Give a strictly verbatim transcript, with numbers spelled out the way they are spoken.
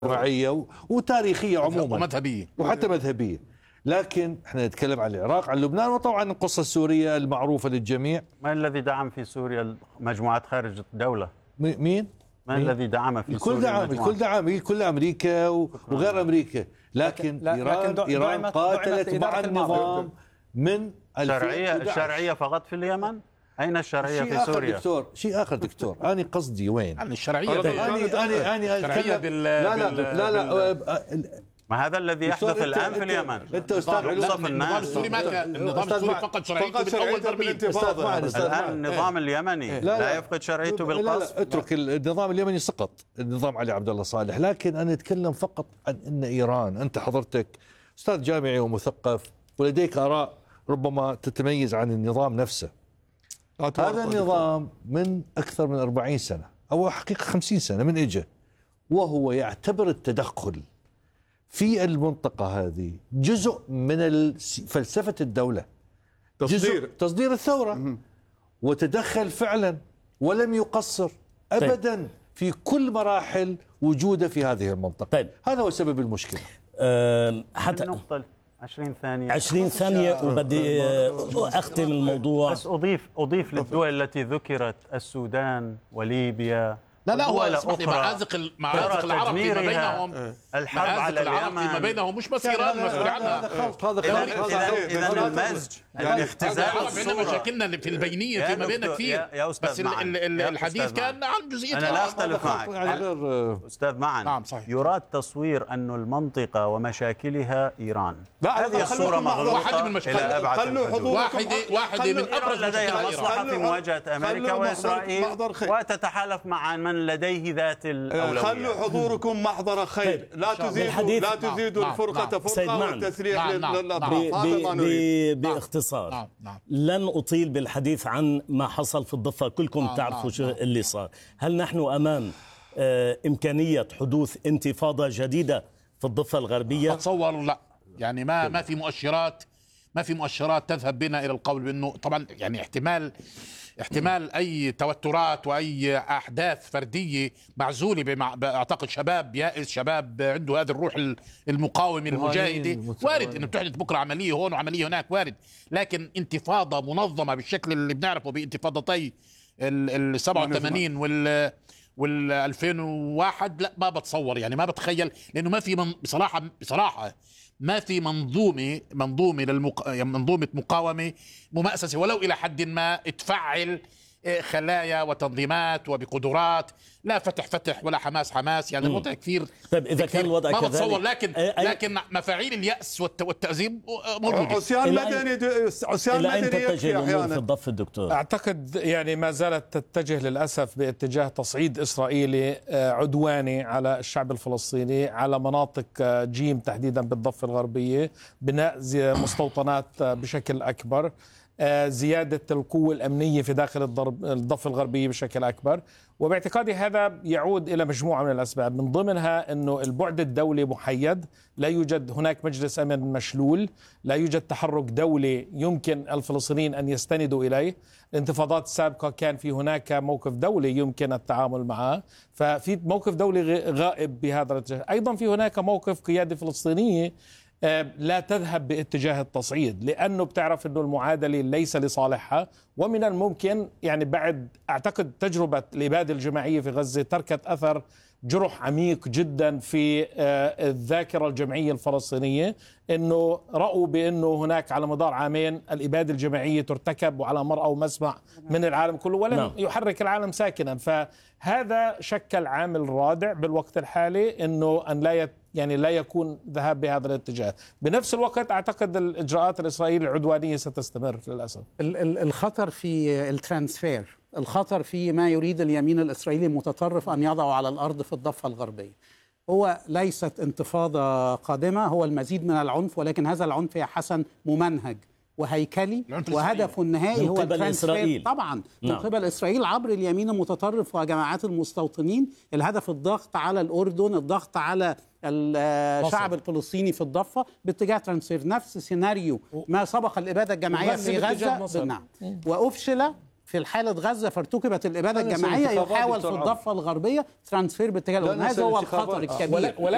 اجتماعية وتاريخية عموما ومذهبية وحتى مذهبية. لكن احنا نتكلم عن العراق، عن لبنان، وطبعا القصة السورية المعروفة للجميع. من الذي دعم في سوريا مجموعات خارج الدولة؟ مين؟ من الذي دعم في الكل سوريا؟ دعم الكل دعم الكل أمريكا وغير أمريكا، لكن, لكن إيران لكن إيران قاتلت مع النظام من الشرعية الشرعية فقط في اليمن. أين الشرعية في سوريا؟ دكتور شيء آخر دكتور، أنا قصدي وين؟ يعني الشرعية أنا أنا أنا الشرعية بال لا لا لا لا, لا ما هذا الذي يحدث الآن في اليمن. أنت أستاذ علوم، النظام السوري ما كان النظام السوري فقط شرعيته بالأول برميل. الآن النظام اليمني لا, لا يفقد شرعيته بالقصف. اترك النظام اليمني سقط، النظام علي عبد الله صالح، لكن أنا أتكلم فقط عن أن إيران، أنت حضرتك أستاذ جامعي ومثقف ولديك آراء ربما تتميز عن النظام نفسه. هذا النظام من أكثر من أربعين سنة أو حقيقة خمسين سنة من إجا، وهو يعتبر التدخل في المنطقة هذه جزء من فلسفة الدولة، تصدير تصدير الثورة، وتدخل فعلا ولم يقصر أبدا طيب. في كل مراحل وجوده في هذه المنطقة. طيب. هذا هو سبب المشكلة. أه حتى نقطة عشرين ثانية عشرين ثانية وبدي أختم الموضوع. بس أضيف أضيف للدول التي ذكرت، السودان وليبيا، لا لا هو معازق معازق العرب فيما بينهم، الحرب على اليمن فيما بينهم مش بس ايران مسؤول عنها. هذا اذا المزج الاختزال عندنا مشاكلنا في البينيه فيما بيننا كثير، بس الحديث كان عن جزئيه. انا لا اختلف معك استاذ معا. نعم صحيح. يراد تصوير أن المنطقه ومشاكلها ايران. هذه الصوره مغلوطه. واحد من المشاكل واحد واحد من ابرز لديها مصلحه في مواجهه امريكا واسرائيل وتتحالف مع من لديه ذات الأولوية. خلوا حضوركم محضر خير، لا تزيدوا لا تزيدوا الفرقة فرقة والتسريح للأطراف. باختصار لن أطيل بالحديث عن ما حصل في الضفة، كلكم تعرفوا شو اللي صار. هل نحن أمام إمكانية حدوث انتفاضة جديدة في الضفة الغربية؟ أتصور لا، يعني ما ما في مؤشرات ما في مؤشرات تذهب بنا إلى القول بأنه طبعا يعني احتمال احتمال أي توترات وأي أحداث فردية معزولة. أعتقد شباب يائس، شباب عنده هذه الروح المقاومة المجاهدة، وارد أنه تحدث بكرة عملية هون وعملية هناك، وارد. لكن انتفاضة منظمة بالشكل اللي بنعرفه بانتفاضتي ال سبعة وثمانين وال وال ألفين وواحد لا، ما بتصور، يعني ما بتخيل، لأنه ما في من بصراحة بصراحة ما في منظومة منظومة للمق... منظومة مقاومة ممأسسة ولو إلى حد ما تفعل خلايا وتنظيمات وبقدرات، لا فتح فتح ولا حماس حماس، يعني الوضع كثير. طيب إذا كان الوضع ما كذلك بتصور، لكن أي... لكن مفاعيل اليأس والتأزيم موجودة. عصيان مدني عصيان مدني تتجه الأمور في الضفة الدكتور؟ أعتقد يعني ما زالت تتجه للأسف باتجاه تصعيد إسرائيلي عدواني على الشعب الفلسطيني، على مناطق جيم تحديدا بالضفة الغربية، بناء مستوطنات بشكل أكبر، زيادة القوة الأمنية في داخل الضفة الغربية بشكل أكبر. وباعتقادي هذا يعود إلى مجموعة من الأسباب، من ضمنها أنه البعد الدولي محيد، لا يوجد هناك مجلس أمن مشلول، لا يوجد تحرك دولي يمكن الفلسطينيين أن يستندوا إليه. الانتفاضات السابقة كان في هناك موقف دولي يمكن التعامل معه، ففي موقف دولي غائب بهذا الاتجاه. أيضا في هناك موقف قيادة فلسطينية لا تذهب باتجاه التصعيد، لأنه بتعرف أنه المعادلة ليس لصالحها، ومن الممكن يعني بعد أعتقد تجربة الإبادة الجماعية في غزة تركت أثر جرح عميق جدا في الذاكرة الجمعية الفلسطينية، أنه رأوا بأنه هناك على مدار عامين الإبادة الجماعية ترتكب وعلى مرأى ومسمع من العالم كله، ولم نعم. يحرك العالم ساكنا. فهذا شكل عامل رادع بالوقت الحالي، أنه أن لا يت يعني لا يكون ذهاب بهذا الاتجاه. بنفس الوقت أعتقد الإجراءات الإسرائيلية العدوانية ستستمر للأسف. الخطر في الترانسفير، الخطر في ما يريد اليمين الإسرائيلي المتطرف أن يضعه على الأرض في الضفة الغربية، هو ليست انتفاضة قادمة، هو المزيد من العنف، ولكن هذا العنف يا حسن ممنهج وهيكلي، وهدفه النهائي هو الترانسفير طبعا من قبل إسرائيل عبر اليمين المتطرف وجماعات المستوطنين. الهدف الضغط على الأردن، الضغط على الشعب الفلسطيني في الضفة باتجاه ترانسفير، نفس سيناريو ما سبق الإبادة الجماعية في غزة. نعم. وأفشل في الحالة غزة فارتكبت الإبادة الجماعية، يحاول في الضفة الغربية ترانسفير باتجاه. هذا هو الخطر الكبير.